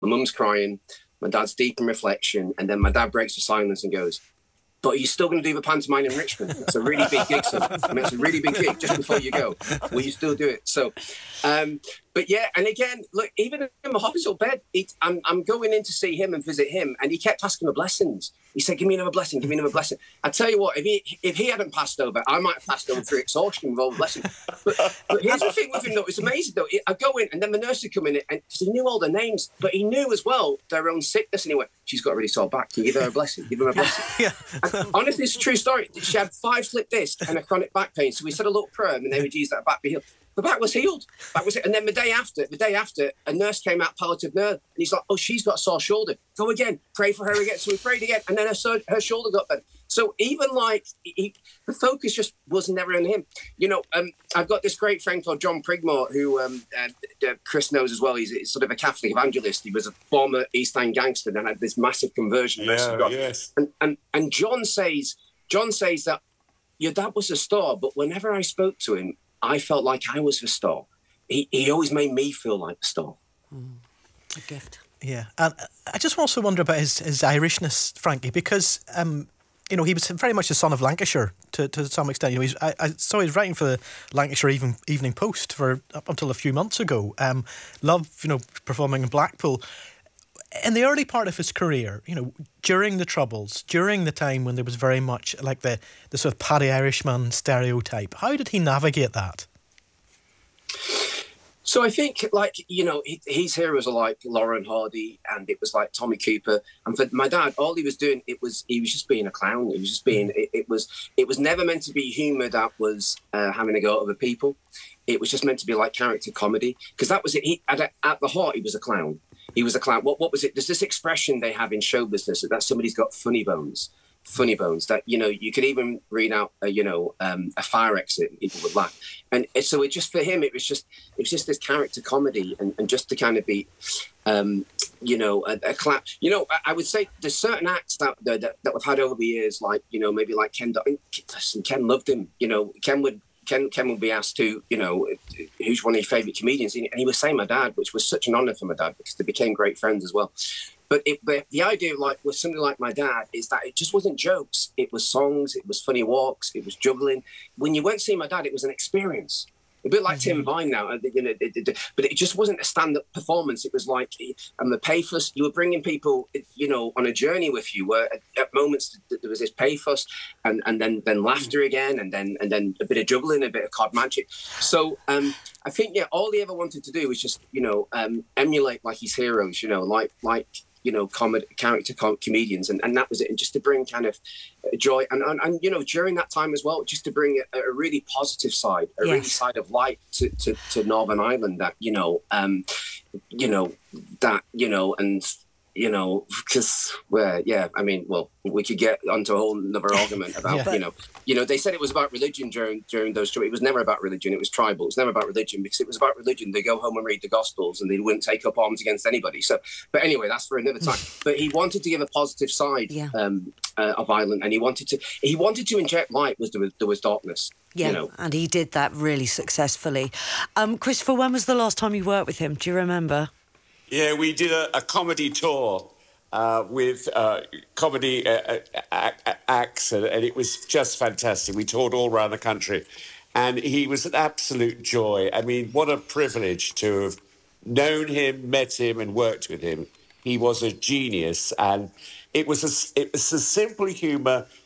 My mum's crying. My dad's deep in reflection. And then my dad breaks the silence and goes, but you're still going to do the pantomime in Richmond. It's a really big gig, son. I mean, it's a really big gig just before you go. Will you still do it? So, but yeah, and again, look, even in my hospital bed, I'm going in to see him and visit him, and he kept asking for blessings. He said, give me another blessing, give me another blessing. I tell you what, if he hadn't passed over, I might have passed over through exhaustion with all the blessings. But here's the thing with him, though. It's amazing, though. I go in, and then the nurse would come in, and he knew all their names, but he knew as well their own sickness. And he went, she's got a really sore back. Can you give her a blessing? Give her a blessing. Yeah. And honestly, it's a true story. She had 5 slip discs and a chronic back pain. So we said a little prayer in the name of Jesus that her back be healed. The back was healed. That was it. And then the day after, a nurse came out, palliative nerve, and he's like, oh, she's got a sore shoulder. Go again. Pray for her again. So we prayed again, and then her shoulder got better. So even like the focus just was never on him. You know, I've got this great friend called John Prigmore, who Chris knows as well. He's sort of a Catholic evangelist. He was a former East End gangster and had this massive conversion. Yes. And John says that your dad was a star, but whenever I spoke to him, I felt like I was the star. He always made me feel like the star. A gift. Yeah, and I just also wonder about his Irishness, Frankie, because you know, he was very much the son of Lancashire to some extent. You know, I saw he was writing for the Lancashire Evening Post for up until a few months ago. Loved, you know, performing in Blackpool. In the early part of his career, you know, during the Troubles, during the time when there was very much like the sort of Paddy Irishman stereotype, how did he navigate that? So I think, like, you know, his heroes are like Lauren Hardy, and it was like Tommy Cooper. And for my dad, all he was doing, he was just being a clown. He was just being, it was never meant to be humour that was having a go at other people. It was just meant to be like character comedy, because that was it. At the heart, he was a clown. He was a clown. What was it? There's this expression they have in show business that somebody's got funny bones, that, you know, you could even read out, a fire exit and people would laugh. And so it just, for him, it was just this character comedy and just to kind of be, a clown. You know, I would say there's certain acts that we've had over the years, like, you know, maybe like Ken. Listen, Ken loved him. You know, Ken would be asked to, you know, who's one of your favourite comedians? And he was saying my dad, which was such an honour for my dad because they became great friends as well. But the idea, like, with somebody like my dad, is that it just wasn't jokes. It was songs, it was funny walks, it was juggling. When you went to see my dad, it was an experience. A bit like Tim Vine now, you know, but it just wasn't a stand-up performance. It was like, and the pathos, you were bringing people, you know, on a journey with you, where at moments there was this pathos and then laughter again, and then a bit of juggling, a bit of card magic. So I think, yeah, all he ever wanted to do was just, you know, emulate like his heroes, you know, like you know, character comedians, and that was it. And just to bring kind of joy, and you know, during that time as well, just to bring a really positive side, really side of light to Northern Ireland. That you know, and because I mean, well, we could get onto a whole another argument about you know, they said it was about religion during those. It was never about religion. It was tribal. It was never about religion, because it was about religion. They go home and read the Gospels, and they wouldn't take up arms against anybody. So, but anyway, that's for another time. But he wanted to give a positive side of Ireland, and he wanted to inject light. There was darkness. Yeah, you know? And he did that really successfully. Christopher, when was the last time you worked with him? Do you remember? Yeah, we did a comedy tour with comedy acts, and it was just fantastic. We toured all around the country, and he was an absolute joy. I mean, what a privilege to have known him, met him, and worked with him. He was a genius, and it was a simple humour